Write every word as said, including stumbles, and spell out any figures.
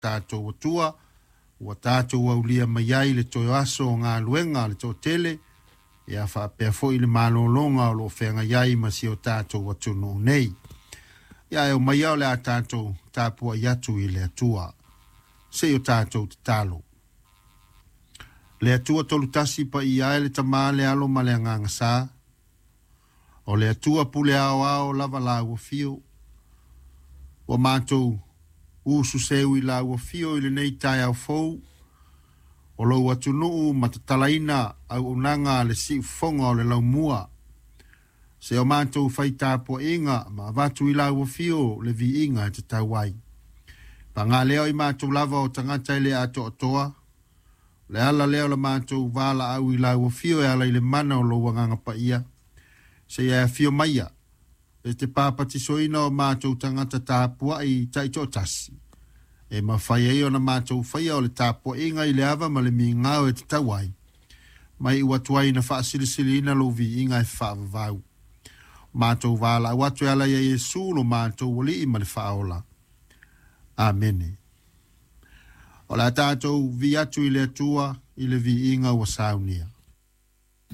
tātou atua, ua tātou au lia mai ai le toi aso ngā luenga le tō tele, ia whapea fo i le malolonga o lo whenga iai ma si o tātou atunu nei. Ia e o mai au le a tātou tāpua iatu i le atua, se o tātou te talo. Le atua tolu tasi pa i ai le tamā le alo ma le anganga sā, o le atua pule ao ao lava la ua fio, o mātou usu seu i la ua fio i le nei tai au fou, o lau atunuu matatalaina au unanga le si fonga o le lau mua, se o mātou whai tāpua inga ma vatu i la ua fio le vi inga te tauai. Pa ngā leo i mātou lava o tangata i le ato atoa, le ala leo la mātou wala au i la ua fio e ala i le mana o lau wanganga pa ia, se ia fio maia, e te pāpati soina o mātou tangata tāpua i taito tasi. E ma whai e o na mātou whai o le tāpua inga i le ava ma le mi ngāo e te tawai. Mai i watuai na whaasilisili ina lo vi inga e whaavavau. Mātou wala watu ala ia Yesu lo mātou wali i ma le whaola. Amene. O la tātou vi atu i le atua i le vi inga wa saunia.